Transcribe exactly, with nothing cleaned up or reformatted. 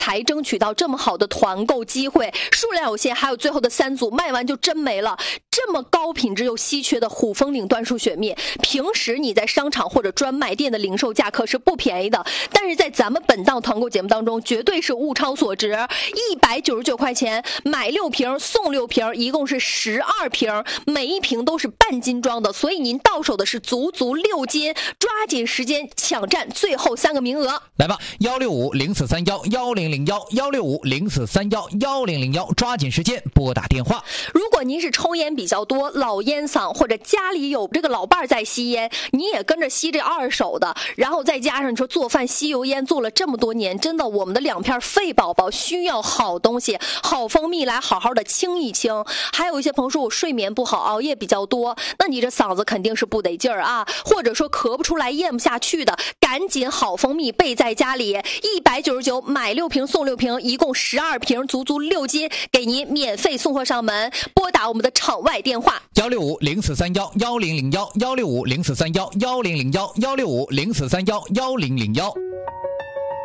才争取到这么好的团购机会，数量有限，还有最后的三组卖完就真没了。这么高品质又稀缺的虎风岭椴树雪蜜，平时你在商场或者专卖店的零售价可是不便宜的，但是在咱们本档团购节目当中绝对是物超所值，一百九十九块钱买六瓶送六瓶，一共是十二瓶，每一瓶都是半斤装的，所以您到手的是足足六斤，抓紧时间抢占最后三个名额。 来吧，幺六五零四三幺幺零零幺幺六五零四三幺幺零零幺，抓紧时间拨打电话。 如果您是抽烟比较多，老烟嗓，或者家里有这个老伴儿在吸烟，你也跟着吸这二手的，然后再加上你说做饭吸油烟做了这么多年，真的我们的两片肺宝宝需要好东西，好蜂蜜来好好的清一清。还有一些朋友说我睡眠不好，熬夜比较多，那你这嗓子肯定是不得劲儿啊，或者说咳不出来咽不下去的，赶紧好蜂蜜备在家里，一百九十九买六瓶送六瓶，一共十二瓶，足足六斤，给您免费送货上门。拨打我们的场外电话幺六五零四三幺幺零零幺幺六五零四三幺幺零零幺幺六五零四三幺幺零零幺。